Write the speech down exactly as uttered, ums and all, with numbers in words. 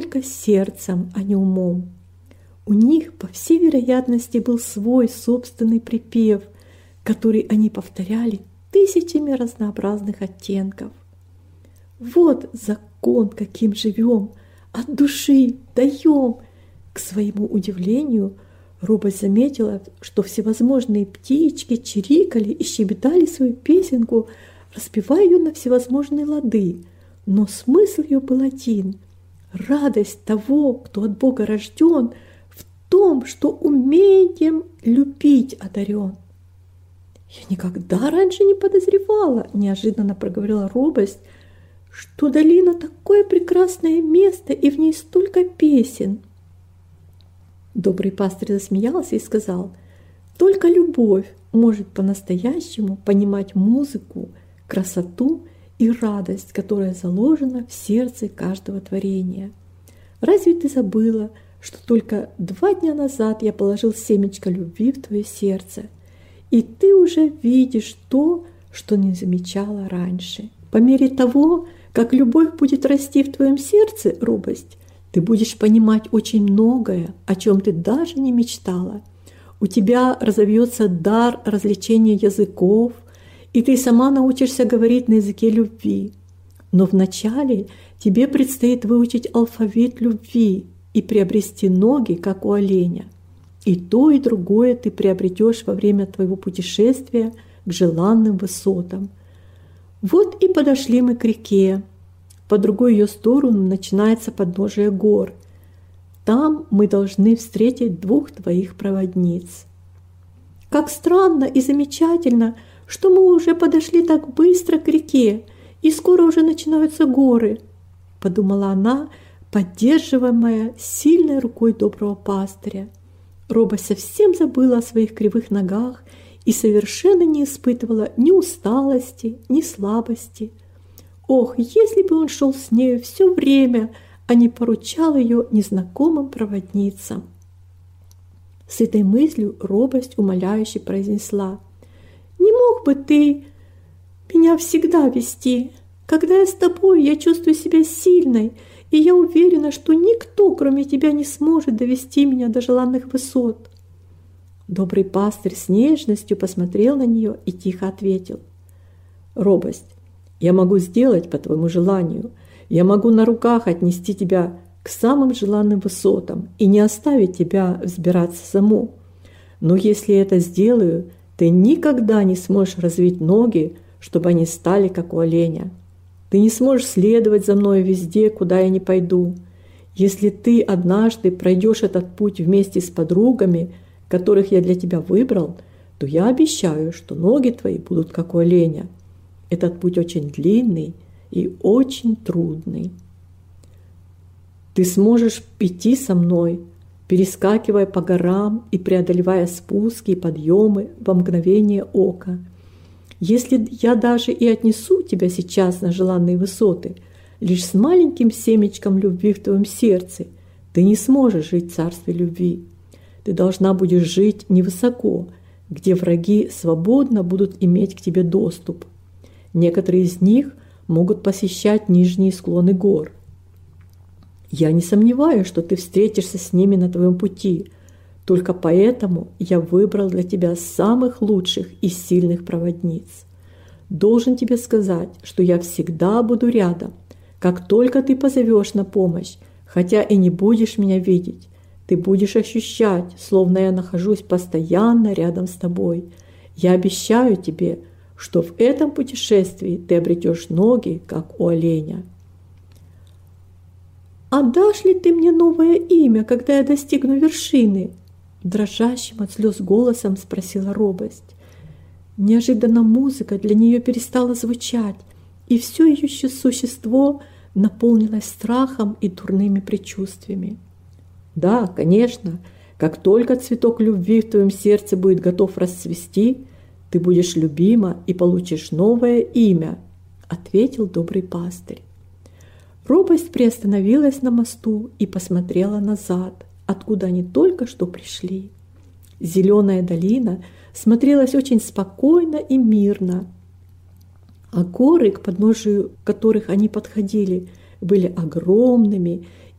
только сердцем, а не умом. У них, по всей вероятности, был свой собственный припев, который они повторяли тысячами разнообразных оттенков. Вот закон, каким живем, от души даем. К своему удивлению, робость заметила, что всевозможные птички чирикали и щебетали свою песенку, распевая ее на всевозможные лады. Но смысл ее был один – радость того, кто от Бога рожден, в том, что умением любить одарен. «Я никогда раньше не подозревала», – неожиданно проговорила робость, «что долина такое прекрасное место, и в ней столько песен». Добрый пастырь засмеялся и сказал: «Только любовь может по-настоящему понимать музыку, красоту и радость, которая заложена в сердце каждого творения. Разве ты забыла, что только два дня назад я положил семечко любви в твое сердце, и ты уже видишь то, что не замечала раньше? По мере того, как любовь будет расти в твоем сердце, робость, ты будешь понимать очень многое, о чем ты даже не мечтала. У тебя разовьется дар развлечения языков, и ты сама научишься говорить на языке любви. Но вначале тебе предстоит выучить алфавит любви и приобрести ноги, как у оленя. И то, и другое ты приобретешь во время твоего путешествия к желанным высотам. Вот и подошли мы к реке. По другой ее сторону начинается подножие гор. Там мы должны встретить двух твоих проводниц». «Как странно и замечательно, что мы уже подошли так быстро к реке, и скоро уже начинаются горы», – подумала она, поддерживаемая сильной рукой доброго пастыря. Робость совсем забыла о своих кривых ногах и совершенно не испытывала ни усталости, ни слабости. Ох, если бы он шел с нею все время, а не поручал ее незнакомым проводницам. С этой мыслью робость умоляюще произнесла: «Не мог бы ты меня всегда вести? Когда я с тобой, я чувствую себя сильной, и я уверена, что никто, кроме тебя, не сможет довести меня до желанных высот». Добрый пастырь с нежностью посмотрел на нее и тихо ответил: «Робость, я могу сделать по твоему желанию. Я могу на руках отнести тебя к самым желанным высотам и не оставить тебя взбираться саму. Но если я это сделаю, ты никогда не сможешь развить ноги, чтобы они стали как у оленя. Ты не сможешь следовать за мной везде, куда я не пойду. Если ты однажды пройдешь этот путь вместе с подругами, которых я для тебя выбрал, то я обещаю, что ноги твои будут как у оленя. Этот путь очень длинный и очень трудный. Ты сможешь идти со мной, перескакивая по горам и преодолевая спуски и подъемы во мгновение ока. Если я даже и отнесу тебя сейчас на желанные высоты, лишь с маленьким семечком любви в твоем сердце, ты не сможешь жить в царстве любви. Ты должна будешь жить невысоко, где враги свободно будут иметь к тебе доступ. Некоторые из них могут посещать нижние склоны гор. Я не сомневаюсь, что ты встретишься с ними на твоем пути. Только поэтому я выбрал для тебя самых лучших и сильных проводниц. Должен тебе сказать, что я всегда буду рядом. Как только ты позовешь на помощь, хотя и не будешь меня видеть, ты будешь ощущать, словно я нахожусь постоянно рядом с тобой. Я обещаю тебе, что в этом путешествии ты обретешь ноги, как у оленя». «А дашь ли ты мне новое имя, когда я достигну вершины?» Дрожащим от слез голосом спросила робость. Неожиданно музыка для нее перестала звучать, и все ее существо наполнилось страхом и дурными предчувствиями. «Да, конечно, как только цветок любви в твоем сердце будет готов расцвести, ты будешь любима и получишь новое имя», — ответил добрый пастырь. Робость приостановилась на мосту и посмотрела назад, откуда они только что пришли. Зеленая долина смотрелась очень спокойно и мирно, а горы, к подножию которых они подходили, были огромными